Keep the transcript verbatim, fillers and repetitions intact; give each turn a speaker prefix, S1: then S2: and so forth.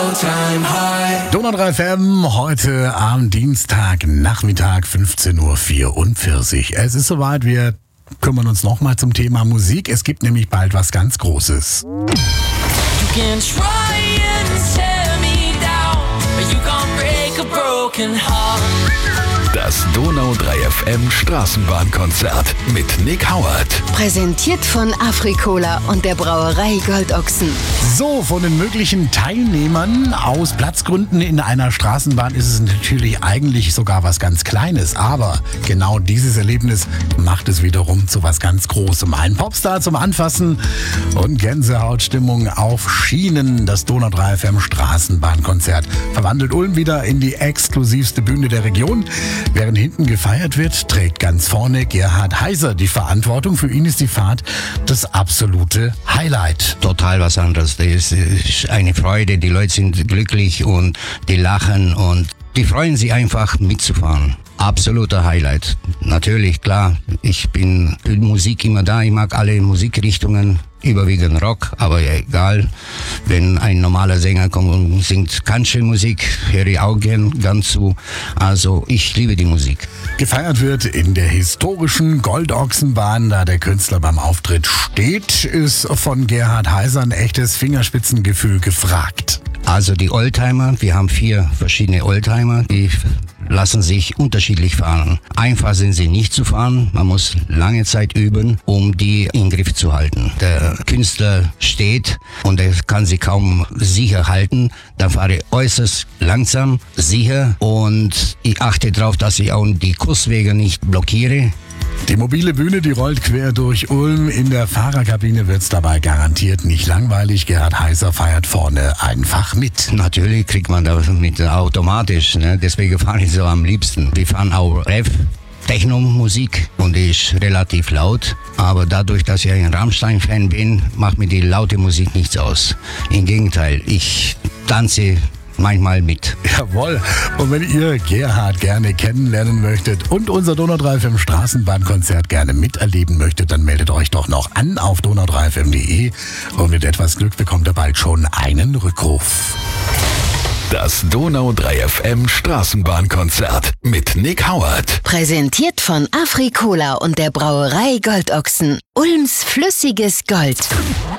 S1: all-time high.
S2: Donau drei F M, heute am Dienstag, Nachmittag, fünfzehn Uhr vierundvierzig. Es ist soweit, wir kümmern uns nochmal zum Thema Musik. Es gibt nämlich bald was ganz Großes.
S1: You can try and tear me down, but you can't break a broken heart.
S3: Das Donau drei F M Straßenbahnkonzert mit Nick Howard.
S4: Präsentiert von Afrikola und der Brauerei Goldochsen.
S2: So, von den möglichen Teilnehmern aus Platzgründen in einer Straßenbahn ist es natürlich eigentlich sogar was ganz Kleines. Aber genau dieses Erlebnis macht es wiederum zu was ganz Großem. Ein Popstar zum Anfassen und Gänsehautstimmung auf Schienen. Das Donau drei F M Straßenbahnkonzert verwandelt Ulm wieder in die exklusivste Bühne der Region. Während hinten gefeiert wird, trägt ganz vorne Gerhard Heiser die Verantwortung. Für ihn ist die Fahrt das absolute Highlight.
S5: Total was anderes. Das ist eine Freude. Die Leute sind glücklich und die lachen und die freuen sich einfach mitzufahren. Absoluter Highlight. Natürlich, klar, ich bin für Musik immer da. Ich mag alle Musikrichtungen, überwiegend Rock, aber egal. Wenn ein normaler Sänger kommt und singt Country-Musik, höre ich auch gern ganz zu. Also ich liebe die Musik.
S2: Gefeiert wird in der historischen Goldochsenbahn, da der Künstler beim Auftritt steht, ist von Gerhard Heiser ein echtes Fingerspitzengefühl gefragt.
S5: Also die Oldtimer, wir haben vier verschiedene Oldtimer, die lassen sich unterschiedlich fahren. Einfach sind sie nicht zu fahren, man muss lange Zeit üben, um die in Griff zu halten. Der Künstler steht und er kann sie kaum sicher halten, dann fahre ich äußerst langsam, sicher und ich achte darauf, dass ich auch die Kurswege nicht blockiere.
S2: Die mobile Bühne, die rollt quer durch Ulm. In der Fahrerkabine wird's dabei garantiert nicht langweilig. Gerhard Heiser feiert vorne einfach mit.
S5: Natürlich kriegt man das mit automatisch, ne? Deswegen fahre ich so am liebsten. Wir fahren auch Rev. Techno-Musik und die ist relativ laut, aber dadurch, dass ich ein Rammstein-Fan bin, macht mir die laute Musik nichts aus. Im Gegenteil, ich tanze manchmal mit.
S2: Jawohl. Und wenn ihr Gerhard gerne kennenlernen möchtet und unser Donau drei F M Straßenbahnkonzert gerne miterleben möchtet, dann meldet euch doch noch an auf donau drei f m punkt de und mit etwas Glück bekommt ihr bald schon einen Rückruf.
S3: Das Donau drei F M Straßenbahnkonzert mit Nick Howard.
S4: Präsentiert von Afrikola und der Brauerei Goldochsen. Ulms flüssiges Gold.